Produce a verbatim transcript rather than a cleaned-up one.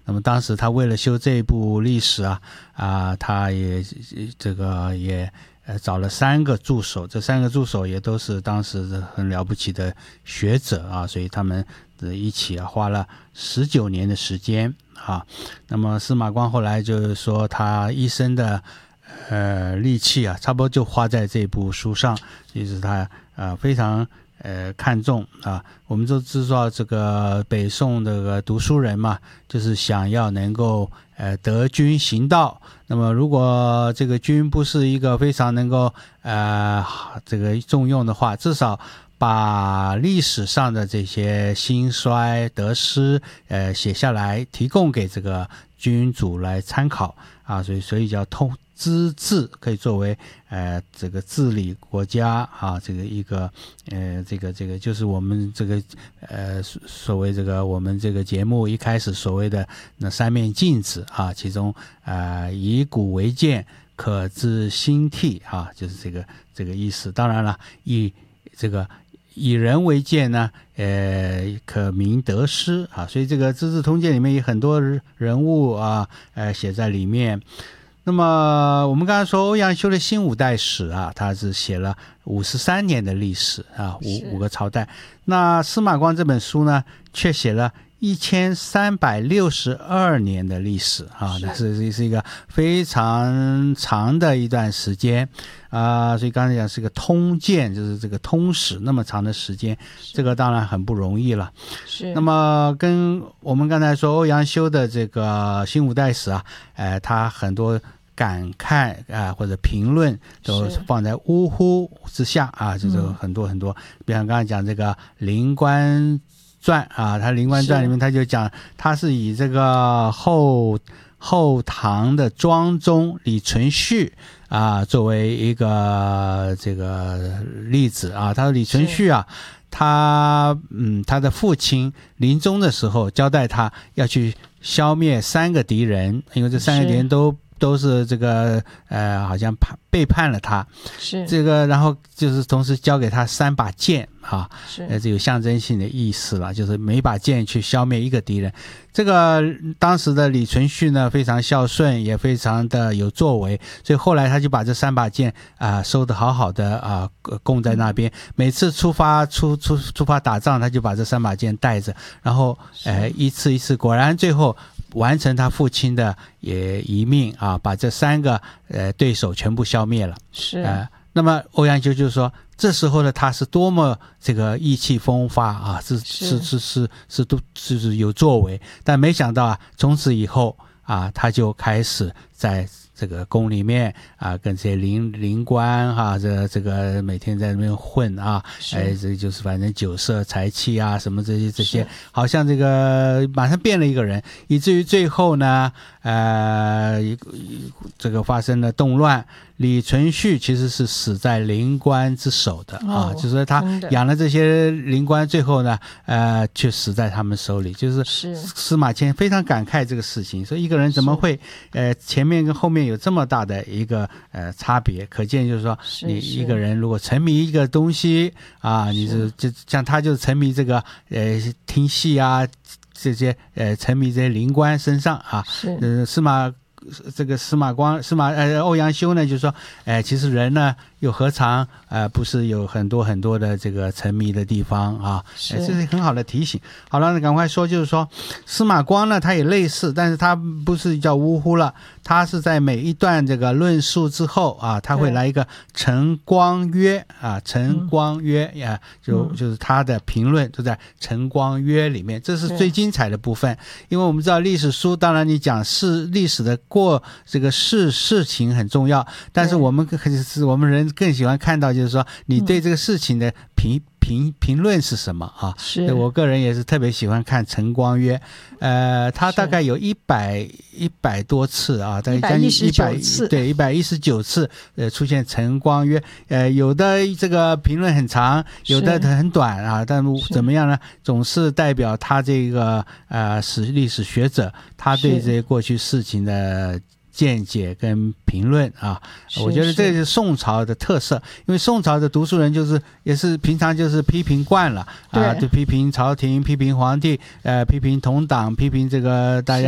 那么当时他为了修这部历史啊啊，他也这个也呃找了三个助手，这三个助手也都是当时很了不起的学者啊，所以他们一起啊花了十九年的时间啊。那么司马光后来就是说他一生的呃力气啊，差不多就花在这部书上，就是他呃非常呃看重啊。我们都知道这个北宋这个读书人嘛，就是想要能够呃得君行道。那么如果这个君不是一个非常能够呃这个重用的话，至少把历史上的这些兴衰得失呃写下来，提供给这个君主来参考啊，所以所以叫通知治，可以作为呃这个治理国家啊，这个一个呃这个这个就是我们这个呃所谓这个我们这个节目一开始所谓的那三面镜子啊，其中呃以古为鉴，可知兴替啊，就是这个这个意思。当然了，以这个以人为鉴呢，呃，可明得失啊，所以这个《资治通鉴》里面有很多人物啊，呃，写在里面。那么我们刚才说欧阳修的新五代史啊，他是写了五十三年的历史啊，五五个朝代。那司马光这本书呢，却写了一千三百六十二年的历史啊，那是是一个非常长的一段时间啊，所以刚才讲是个通鉴，就是这个通史那么长的时间，这个当然很不容易了。 是。 那么跟我们刚才说欧阳修的这个新五代史啊，呃，他很多感慨啊、呃、或者评论都放在呜呼之下啊，就是很多很多，比方刚才讲这个灵官传啊，他灵官传里面他就讲，他是以这个后后唐的庄宗李存勖啊作为一个这个例子啊。他说李存勖啊，他嗯他的父亲临终的时候交代他要去消灭三个敌人，因为这三个敌人都都是这个呃，好像背叛了他， 是这个，然后就是同时交给他三把剑啊， 是呃，这有象征性的意思了，就是每把剑去消灭一个敌人。这个当时的李存勖呢，非常孝顺，也非常的有作为，所以后来他就把这三把剑啊、呃、收得好好的啊、呃，供在那边。每次出发出出出发打仗，他就把这三把剑带着，然后呃一次一次，果然最后完成他父亲的也遗命啊，把这三个呃对手全部消灭了。 是呃，那么欧阳修就说，这时候的他是多么这个意气风发啊，是是是是是都就是有作为，但没想到啊，从此以后啊，他就开始在这个宫里面啊，跟这些灵灵官哈、啊，这这个每天在那边混啊，哎，这就是反正酒色财气啊，什么这些这些，好像这个马上变了一个人，以至于最后呢，呃，这个发生了动乱。李存勖其实是死在灵官之手的啊， 哦、 就是说他养了这些灵官，最后呢，呃，却死在他们手里。就是司马迁非常感慨这个事情，说一个人怎么会，呃，前面跟后面有这么大的一个呃差别？可见就是说，你一个人如果沉迷一个东西啊，你是就像他就沉迷这个呃听戏啊，这些呃沉迷这些灵官身上啊，呃司马。这个司马光、司马呃欧阳修呢，就是说，哎、呃，其实人呢又何尝呃不是有很多很多的这个沉迷的地方啊？是、呃，这是很好的提醒。好了，那赶快说，就是说司马光呢，他也类似，但是他不是叫呜呼了，他是在每一段这个论述之后啊，他会来一个陈光约啊，陈光约呀、啊，就就是他的评论都在陈光约里面，这是最精彩的部分。因为我们知道历史书，当然你讲是历史的过这个事事情很重要，但是我们是我们人更喜欢看到，就是说你对这个事情的评评评论是什么啊？是我个人也是特别喜欢看陈光约，呃，他大概有一百一百多次啊，大概将近一百次，对，一百一十九次，呃，出现陈光约，呃，有的这个评论很长，有的很短啊，但怎么样呢？总是代表他这个呃史历史学者，他对这些过去事情的见解跟评论啊，我觉得这是宋朝的特色，因为宋朝的读书人就是也是平常就是批评惯了啊，就批评朝廷、批评皇帝，呃，批评同党、批评这个大家。